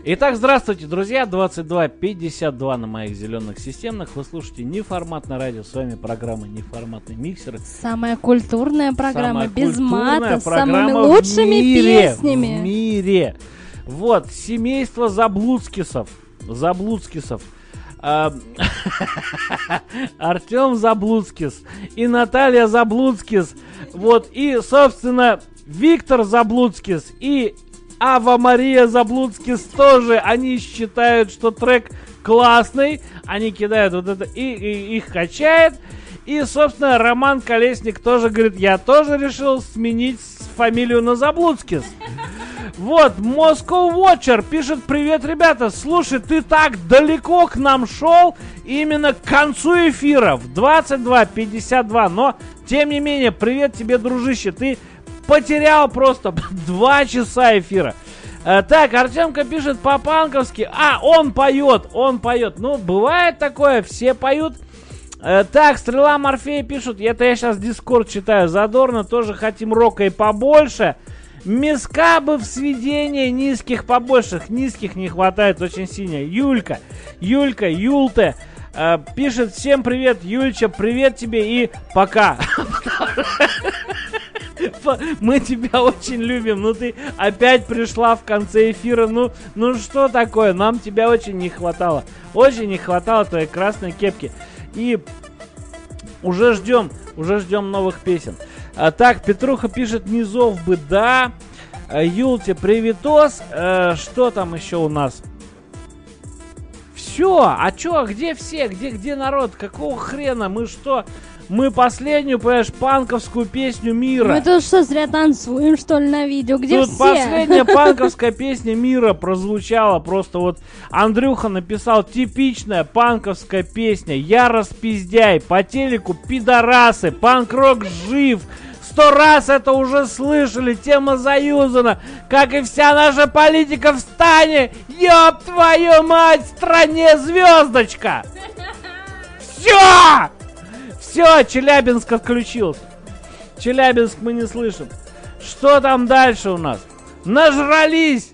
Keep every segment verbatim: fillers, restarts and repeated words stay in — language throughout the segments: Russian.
Итак, здравствуйте, друзья. двадцать два пятьдесят два на моих зеленых системных. Вы слушаете неформатное радио. С вами программа «Неформатный миксер». Самая культурная программа, Самая без культурная мата, с программа самыми лучшими в мире, песнями. В мире. Вот, семейство Заблудскисов. Заблудскисов. Артем Заблудскис и Наталья Заблудскис. Вот, и, собственно, Виктор Заблудскис и Ава Мария Заблудскис тоже. Они считают, что трек классный. Они кидают вот это и, и их качает. И, собственно, Роман Колесник тоже говорит, я тоже решил сменить фамилию на Заблудскис. Вот, Moscow Watcher пишет, привет, ребята, слушай, ты так далеко к нам шел, именно к концу эфира, в двадцать два пятьдесят два, но, тем не менее, привет тебе, дружище, ты потерял просто два часа эфира. А, так, Артемка пишет по-панковски, а, он поет, он поет, ну, бывает такое, все поют. А, так, Стрела Морфея пишут, это я сейчас Дискорд читаю, задорно, тоже хотим рока и побольше. Миска бы в сведении низких побольших. Низких не хватает очень сильно. Юлька, Юлька, Юлте э, пишет, всем привет, Юльча, привет тебе и пока. Мы тебя очень любим. Ну ты опять пришла в конце эфира. Ну, ну что такое? Нам тебя очень не хватало. Очень не хватало твоей красной кепки. И уже ждем, уже ждем новых песен. А, так, Петруха пишет, низов бы, да. А, Юлте, приветос. А, что там еще у нас? Все, а чё, где все? Где, где народ? Какого хрена? Мы что? Мы последнюю, понимаешь, панковскую песню мира. Мы тут что, зря танцуем, что ли, на видео? Где тут все? Последняя панковская песня мира прозвучала. Просто вот Андрюха написал, типичная панковская песня. Я распиздяй, по телеку пидорасы, панк-рок жив. Сто раз это уже слышали, тема заюзана, как и вся наша политика в стане. Ёб твою мать, в стране звездочка. Все! Все, Челябинск отключился. Челябинск мы не слышим. Что там дальше у нас? Нажрались!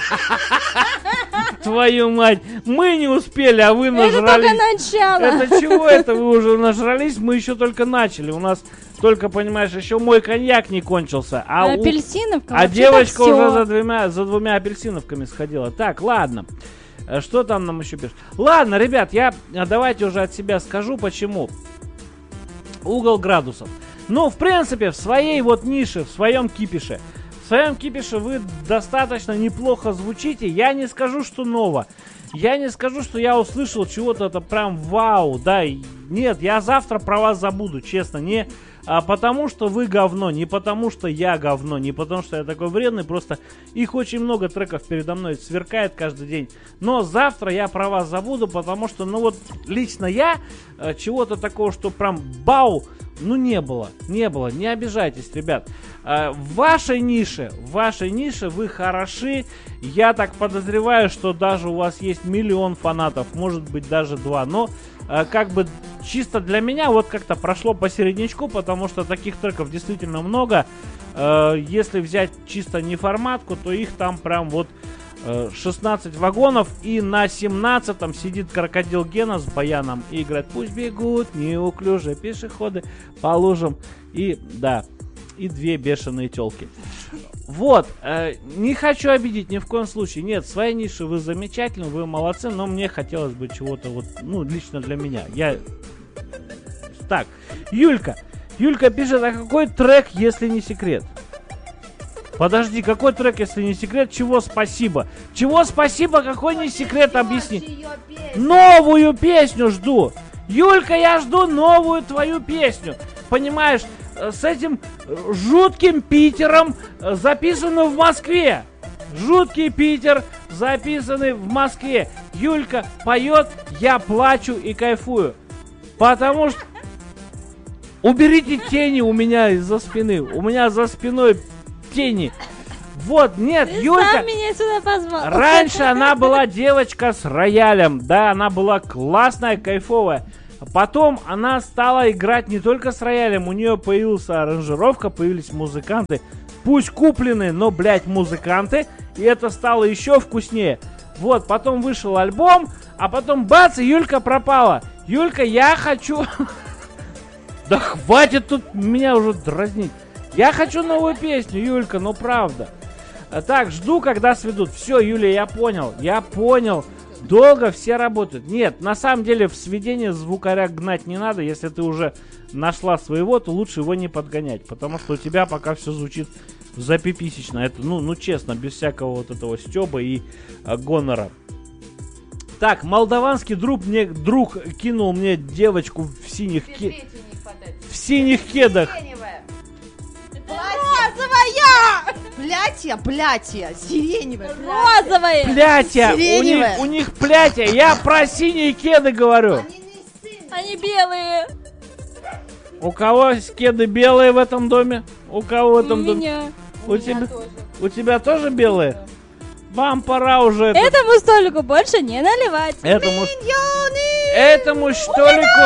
Твою мать! Мы не успели, а вы нажрались. Это только начало. Это чего это вы уже нажрались? Мы еще только начали. У нас только, понимаешь, еще мой коньяк не кончился. А, а апельсиновка? У... А девочка уже за двумя, за двумя апельсиновками сходила. Так, ладно. Что там нам еще пишут? Ладно, ребят, я давайте уже от себя скажу, почему. Угол градусов. Ну, в принципе, в своей вот нише, в своем кипише. В своем кипише вы достаточно неплохо звучите. Я не скажу, что ново. Я не скажу, что я услышал чего-то это прям вау, да. Нет, я завтра про вас забуду, честно. Не а, потому, что вы говно, не потому, что я говно, не потому, что я такой вредный. Просто их очень много треков передо мной сверкает каждый день. Но завтра я про вас забуду, потому что, ну вот, лично я а, чего-то такого, что прям бау, ну не было, не было, не обижайтесь, ребят. А, в вашей нише, в вашей нише вы хороши. Я так подозреваю, что даже у вас есть миллион фанатов, может быть даже два. Но а, как бы чисто для меня вот как-то прошло посереднячку, потому что таких треков действительно много. А, если взять чисто неформатку, то их там прям вот шестнадцать вагонов, и на семнадцатом сидит крокодил Гена с баяном и играет «Пусть бегут неуклюже пешеходы по лужам». И, да, и две бешеные телки. Вот, э, не хочу обидеть ни в коем случае. Нет, в своей нише вы замечательны, вы молодцы, но мне хотелось бы чего-то вот, ну, лично для меня. Я... Так, Юлька. Юлька пишет, а какой трек, если не секрет? Подожди, какой трек, если не секрет? Чего спасибо? Чего спасибо, какой не секрет, объясни. Новую песню жду. Юлька, я жду новую твою песню. Понимаешь, с этим жутким Питером, записанным в Москве. Жуткий Питер, записанный в Москве. Юлька поет, я плачу и кайфую. Потому что... Уберите тени у меня из-за спины. У меня за спиной... тени. Вот, нет, Ты Юлька... сам меня сюда позвал. Раньше она была девочка с роялем. Да, она была классная, кайфовая. Потом она стала играть не только с роялем. У нее появилась аранжировка, появились музыканты. Пусть купленные, но, блядь, музыканты. И это стало еще вкуснее. Вот, потом вышел альбом, а потом бац, и Юлька пропала. Юлька, я хочу... Да хватит тут меня уже дразнить. Я хочу новую песню, Юлька, ну правда. Так, жду, когда сведут. Все, Юля, я понял, я понял. Долго все работают. Нет, на самом деле в сведение звукаря гнать не надо. Если ты уже нашла своего, то лучше его не подгонять. Потому что у тебя пока все звучит запиписечно. Это, ну, ну честно, без всякого вот этого стёба и а, гонора. Так, молдаванский друг мне, друг кинул мне девочку в синих, ке... в синих кедах. Розовая! Платье, платье, сиреневое. Розовое! Платье! У Сиреневое. них, у них платье! Я про синие кеды говорю! Они белые. У кого кеды белые в этом доме? У кого в У этом доме? меня. У тебя, у тебя тоже белые? Вам пора уже... это- Этому столику больше не наливать. Этому, этому столику...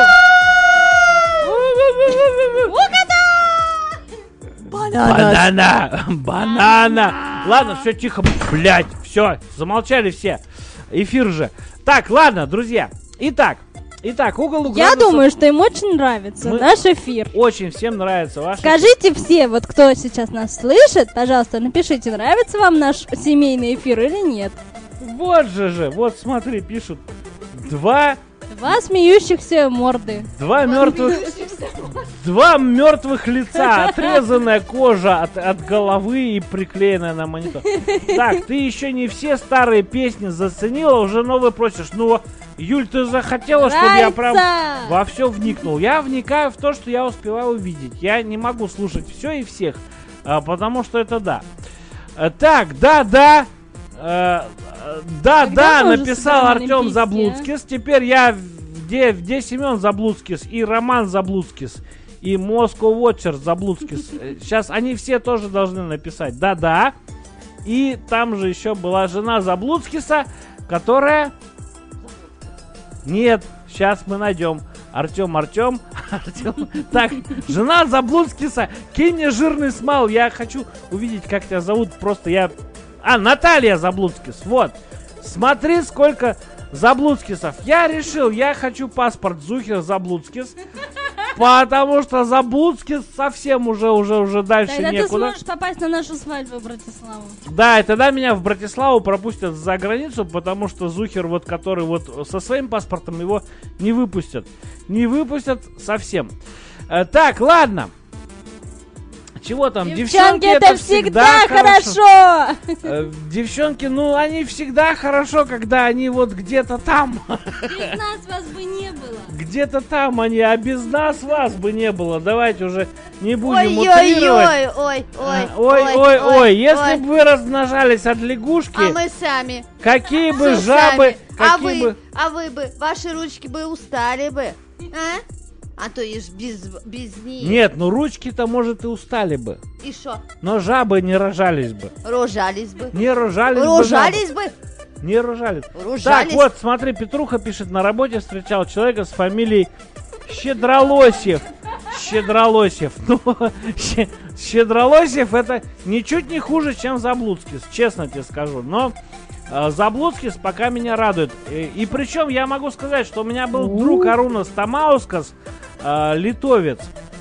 Банана! Банана! Ладно, все тихо, блять, все, замолчали все. Эфир же. Так, ладно, друзья. Итак, итак, угол у Я градусов- думаю, что им очень нравится Мы- наш эфир. Очень всем нравится ваш... Скажите все, вот кто сейчас нас слышит, пожалуйста, напишите, нравится вам наш семейный эфир или нет. Вот же же, вот смотри, пишут. Два, Два смеющихся морды. два мертвых... Два мертвых лица, отрезанная кожа от, от головы и приклеенная на монитор. Так, ты еще не все старые песни заценила, уже новые просишь. Ну, Юль, ты захотела, чтобы я прям Нравится! во все вникнул. Я вникаю в то, что я успеваю увидеть. Я не могу слушать все и всех, а, потому что это да. А, так, да, да. А, да, Когда да, мы уже написал собираем Артем Олимпийские, Заблудскис. Теперь я где, где Семен Заблудскис и Роман Заблудскис и Moscow Watcher Заблудскис. Сейчас они все тоже должны написать. Да-да. И там же еще была жена Заблудскиса, которая... Нет, сейчас мы найдем. Артем, Артем, Артем. Так, жена Заблудскиса, кинь мне жирный смал. Я хочу увидеть, как тебя зовут. Просто я... А, Наталья Заблудскис. Вот. Смотри, сколько Заблудскисов. Я решил, я хочу паспорт Зухер Заблудскис. Потому что Заблудскис совсем уже, уже, уже дальше Тогда ты некуда. сможешь попасть на нашу свадьбу в Братиславу. Да, и тогда меня в Братиславу пропустят за границу, потому что Зухер, вот который вот со своим паспортом, его не выпустят. Не выпустят совсем. Э, так, ладно. Чего там? Девчонки, это всегда хорошо! Э, девчонки, ну они всегда хорошо, когда они вот где-то там. Без нас вас бы не было. Где-то там они, а без нас вас бы не было. Давайте уже не будем утрировать. Ой-ой-ой, ой, ой, Ой, ой, ой, если бы вы размножались от лягушки, А мы сами. какие бы Мы жабы, сами. А какие вы, бы... а вы бы, ваши ручки бы устали бы, а? А то ишь без, без них. Нет, ну ручки-то, может, и устали бы. И шо? Но жабы не рожались бы. Рожались бы. Не рожались, бы. Рожались бы. жабы. Не рожались. Рожались. Так, вот, смотри, Петруха пишет, на работе встречал человека с фамилией Щедролосев. Щедролосев. Ну, Щ- Щедролосев это ничуть не хуже, чем Заблудскис, честно тебе скажу. Но э, Заблудскис пока меня радует. И, и причем я могу сказать, что у меня был друг Арунас Тамаускас, э, литовец.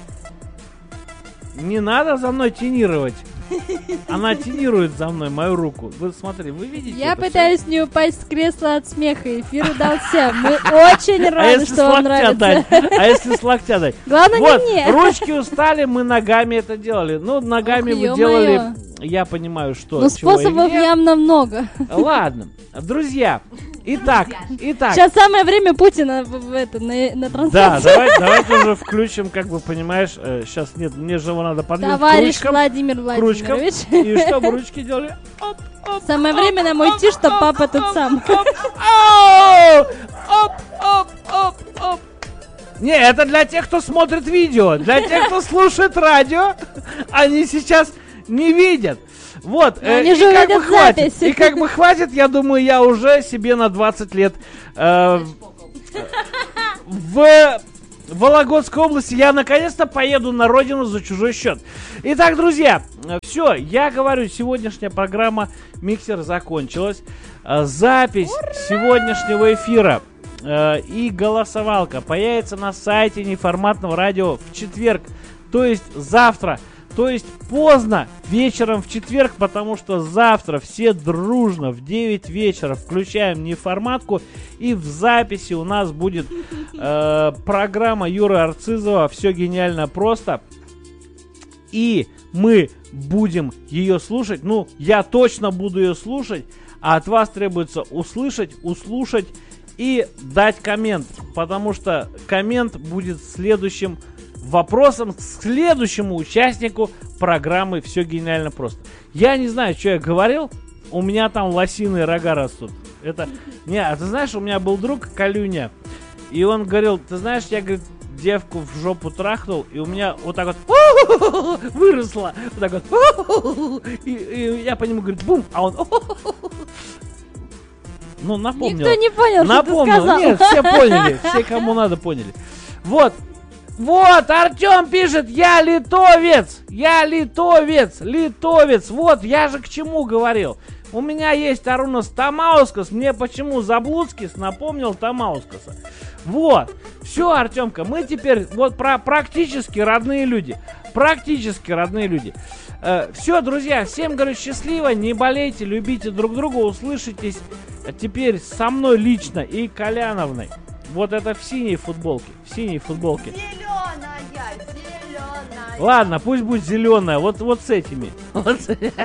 Не надо за мной тенировать. Она тенирует за мной мою руку. Вы смотри, вы видите? Я это пытаюсь не упасть с кресла от смеха. Эфир удался. Мы очень всё? А рады, если с что вам локтя нравится. дать? А если с локтя дать? Главное, Вот, не мне. ручки устали, мы ногами это делали. Ну, ногами Ох, вы ё-моё. делали, я понимаю, что. Ну, чего и способов где. явно много. Ладно, друзья, итак, итак. Сейчас самое время Путина в, в это, на, на Да, трансляцию. давай, давайте уже включим, как бы понимаешь, сейчас нет, мне же его надо подвинуть к Товарищ ручкам, Владимир к ручкам, Владимирович. и чтобы ручки делали. Оп, оп, Самое время нам уйти, чтоб папа тут сам. оп, ау, оп, оп, оп, оп. Не, это для тех, кто смотрит видео. Для тех, кто слушает радио, они сейчас не видят. Вот, Но они же и как бы увидят хватит. запись. И как бы хватит, я думаю, я уже себе на двадцать лет э, в Вологодской области я наконец-то поеду на родину за чужой счет. Итак, друзья, все. все, я говорю, сегодняшняя программа «Миксер» закончилась. Э, запись Ура! сегодняшнего эфира э, и голосовалка появится на сайте Неформатного радио в четверг, то есть завтра. То есть поздно вечером в четверг, потому что завтра все дружно в девять вечера включаем неформатку, и в записи у нас будет э, программа Юры Арцизова «Все гениально просто». И мы будем ее слушать, ну, я точно буду ее слушать, а от вас требуется услышать, услушать и дать коммент, потому что коммент будет следующим вопросом к следующему участнику программы «Все гениально просто». Я не знаю, что я говорил, у меня там лосиные рога растут. Это, не, а ты знаешь, у меня был друг Калюня, и он говорил, ты знаешь, я, говорит, девку в жопу трахнул, и у меня вот так вот выросла, вот так вот, и, и я по нему, говорит, бум, а он, ну, напомнил. Никто не понял, напомнил. Что ты сказал. Нет, все поняли, все, кому надо, поняли. Вот. Вот, Артем пишет, я литовец, я литовец, литовец. Вот, я же к чему говорил. У меня есть Арунас Тамаускас, мне почему Заблудскис напомнил Тамаускаса. Вот, все, Артемка, мы теперь вот про практически родные люди, практически родные люди. Э, все, друзья, всем говорю счастливо, не болейте, любите друг друга, услышитесь теперь со мной лично и Коляновной. Вот это в синей футболке, в синей футболке. Зеленая, зеленая. Ладно, пусть будет зеленая, вот, вот с этими. Вот,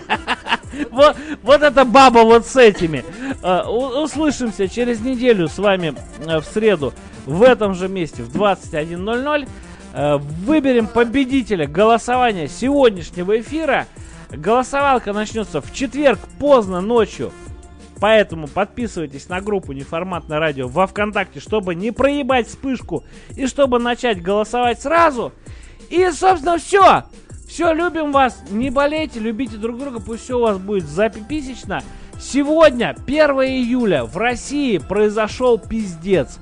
вот, вот эта баба вот с этими. Uh, услышимся через неделю с вами uh, в среду в этом же месте в двадцать один ноль ноль. Uh, выберем победителя голосования сегодняшнего эфира. Голосовалка начнется в четверг поздно ночью. Поэтому подписывайтесь на группу Неформатное радио во ВКонтакте, чтобы не проебать вспышку и чтобы начать голосовать сразу. И, собственно, все. Все, любим вас. Не болейте, любите друг друга. Пусть все у вас будет запиписечно. Сегодня, первого июля, в России произошел пиздец.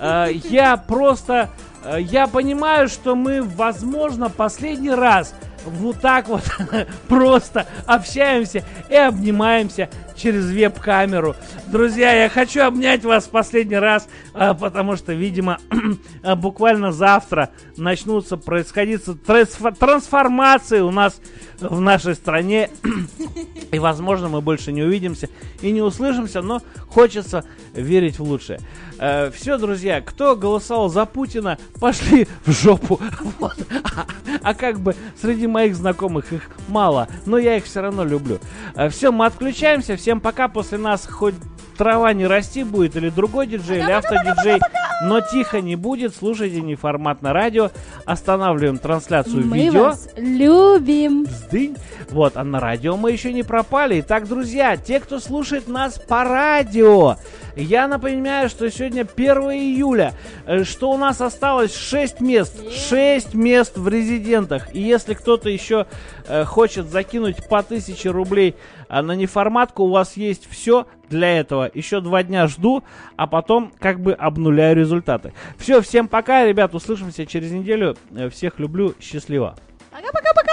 Я просто... Я понимаю, что мы, возможно, последний раз вот так вот просто общаемся и обнимаемся через веб-камеру. Друзья, я хочу обнять вас в последний раз, потому что, видимо, буквально завтра начнутся происходить трансформации у нас в нашей стране. И, возможно, мы больше не увидимся и не услышимся, но хочется верить в лучшее. Все, друзья, кто голосовал за Путина, пошли в жопу. Вот. А, а как бы среди моих знакомых их мало, но я их все равно люблю. Все, мы отключаемся. Всем пока. После нас хоть трава не расти будет, или другой диджей, или автодиджей, но тихо не будет. Слушайте Неформатное радио. Останавливаем трансляцию мы видео. Вас любим. Вздынь. Вот, а на радио мы еще не пропали. Итак, друзья, те, кто слушает нас по радио, я напоминаю, что сегодня первого июля, что у нас осталось шесть мест. шесть мест в резидентах. И если кто-то еще э, хочет закинуть по тысяче рублей э, на неформатку, у вас есть все для этого. Еще два дня жду, а потом как бы обнуляю результаты. Все, всем пока, ребят, услышимся через неделю. Всех люблю, счастливо. Пока-пока-пока.